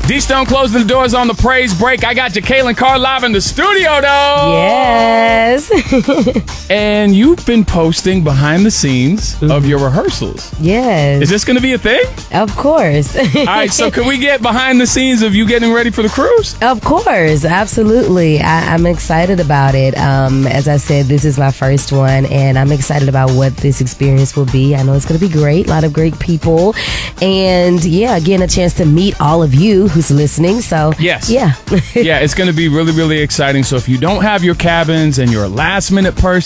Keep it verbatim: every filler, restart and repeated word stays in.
D-Stone closing the doors on the praise break. I got Jekalyn Carr live in the studio, though. Yes. And you've been posting behind the scenes mm-hmm. of your rehearsals. Yes. Is this going to be a thing? Of course. All right, so can we get behind the scenes of you getting ready for the cruise? Of course, absolutely. I, I'm excited about it. Um, as I said, this is my first one, and I'm excited about what this experience will be. I know it's going to be great. A lot of great people. And, yeah, again, a chance to meet all of you who's listening. So, yes. Yeah. Yeah, it's going to be really, really exciting. So if you don't have your cabins and you're a last-minute person,